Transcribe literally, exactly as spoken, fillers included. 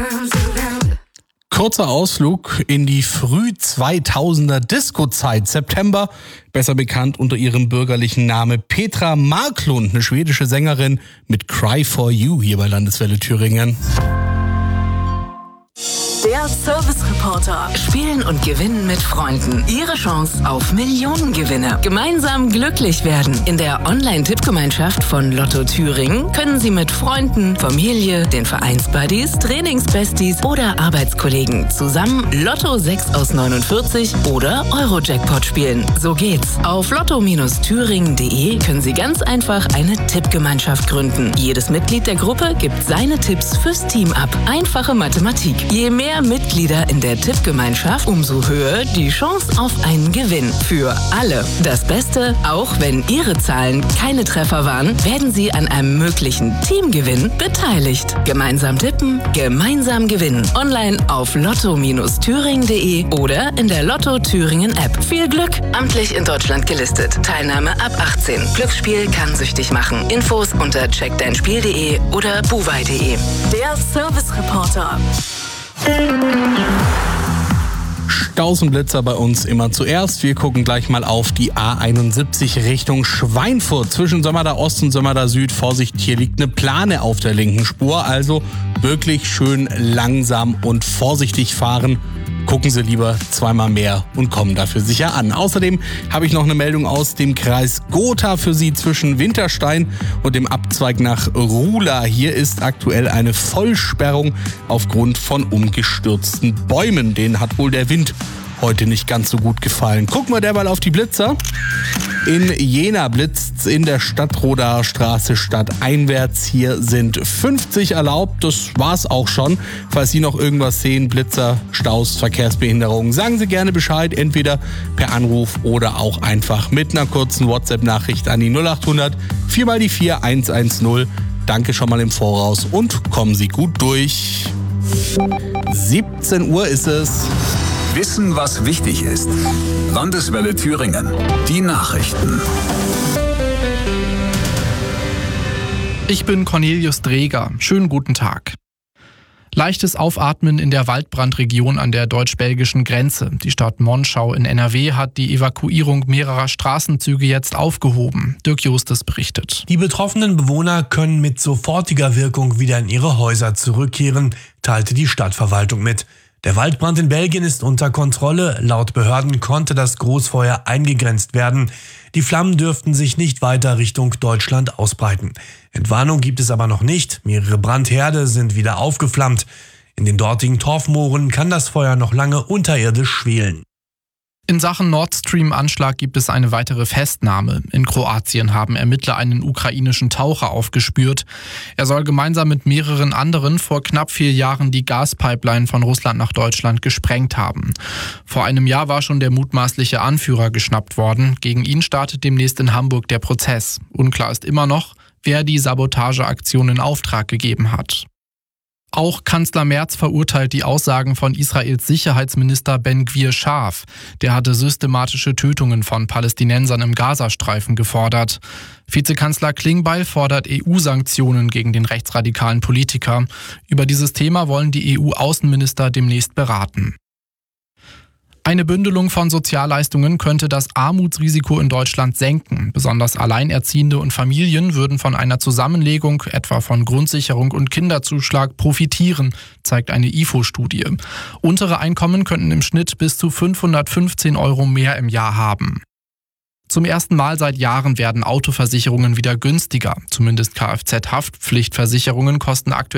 Kurzer Ausflug in die Früh-zweitausender Disco-Zeit. September, besser bekannt unter ihrem bürgerlichen Namen Petra Marklund, eine schwedische Sängerin mit Cry for You hier bei Landeswelle Thüringen. Der Service-Reporter. Spielen und gewinnen mit Freunden. Ihre Chance auf Millionengewinne. Gemeinsam glücklich werden. In der Online-Tippgemeinschaft von Lotto Thüringen können Sie mit Freunden, Familie, den Vereinsbuddies, Trainingsbesties oder Arbeitskollegen zusammen Lotto sechs aus neunundvierzig oder Euro-Jackpot spielen. So geht's. Auf lotto thüringen punkt de können Sie ganz einfach eine Tippgemeinschaft gründen. Jedes Mitglied der Gruppe gibt seine Tipps fürs Team ab. Einfache Mathematik. Je mehr Mitglieder in der Tippgemeinschaft, umso höher die Chance auf einen Gewinn. Für alle. Das Beste, auch wenn Ihre Zahlen keine Treffer waren, werden Sie an einem möglichen Teamgewinn beteiligt. Gemeinsam tippen, gemeinsam gewinnen. Online auf lotto thüringen punkt de oder in der Lotto Thüringen App. Viel Glück! Amtlich in Deutschland gelistet. Teilnahme ab achtzehn. Glücksspiel kann süchtig machen. Infos unter check dein spiel punkt de oder buwei punkt de. Der Service Reporter. Staus und Blitzer bei uns immer zuerst. Wir gucken gleich mal auf die A einundsiebzig Richtung Schweinfurt. Zwischen Sömmerda Ost und Sömmerda Süd. Vorsicht, hier liegt eine Plane auf der linken Spur. Also wirklich schön langsam und vorsichtig fahren. Gucken Sie lieber zweimal mehr und kommen dafür sicher an. Außerdem habe ich noch eine Meldung aus dem Kreis Gotha für Sie zwischen Winterstein und dem Abzweig nach Ruhla. Hier ist aktuell eine Vollsperrung aufgrund von umgestürzten Bäumen. Denen hat wohl der Wind heute nicht ganz so gut gefallen. Gucken wir derweil auf die Blitzer. In Jena blitzt's in der Stadtrodaer Straße stadteinwärts. Hier sind fünfzig erlaubt. Das war's auch schon. Falls Sie noch irgendwas sehen, Blitzer, Staus, Verkehrsbehinderungen, sagen Sie gerne Bescheid. Entweder per Anruf oder auch einfach mit einer kurzen WhatsApp-Nachricht an die null acht hundert vier mal die vier eins eins null. Danke schon mal im Voraus und kommen Sie gut durch. siebzehn Uhr ist es. Wissen, was wichtig ist. Landeswelle Thüringen. Die Nachrichten. Ich bin Cornelius Dreger. Schönen guten Tag. Leichtes Aufatmen in der Waldbrandregion an der deutsch-belgischen Grenze. Die Stadt Monschau in N R W hat die Evakuierung mehrerer Straßenzüge jetzt aufgehoben. Dirk Justes berichtet. Die betroffenen Bewohner können mit sofortiger Wirkung wieder in ihre Häuser zurückkehren, teilte die Stadtverwaltung mit. Der Waldbrand in Belgien ist unter Kontrolle. Laut Behörden konnte das Großfeuer eingegrenzt werden. Die Flammen dürften sich nicht weiter Richtung Deutschland ausbreiten. Entwarnung gibt es aber noch nicht. Mehrere Brandherde sind wieder aufgeflammt. In den dortigen Torfmooren kann das Feuer noch lange unterirdisch schwelen. In Sachen Nord Stream-Anschlag gibt es eine weitere Festnahme. In Kroatien haben Ermittler einen ukrainischen Taucher aufgespürt. Er soll gemeinsam mit mehreren anderen vor knapp vier Jahren die Gaspipeline von Russland nach Deutschland gesprengt haben. Vor einem Jahr war schon der mutmaßliche Anführer geschnappt worden. Gegen ihn startet demnächst in Hamburg der Prozess. Unklar ist immer noch, wer die Sabotageaktion in Auftrag gegeben hat. Auch Kanzler Merz verurteilt die Aussagen von Israels Sicherheitsminister Ben-Gvir scharf. Der hatte systematische Tötungen von Palästinensern im Gazastreifen gefordert. Vizekanzler Klingbeil fordert E U-Sanktionen gegen den rechtsradikalen Politiker. Über dieses Thema wollen die E U-Außenminister demnächst beraten. Eine Bündelung von Sozialleistungen könnte das Armutsrisiko in Deutschland senken. Besonders Alleinerziehende und Familien würden von einer Zusammenlegung, etwa von Grundsicherung und Kinderzuschlag, profitieren, zeigt eine I F O-Studie. Untere Einkommen könnten im Schnitt bis zu fünfhundertfünfzehn Euro mehr im Jahr haben. Zum ersten Mal seit Jahren werden Autoversicherungen wieder günstiger. Zumindest Kfz-Haftpflichtversicherungen kosten aktuell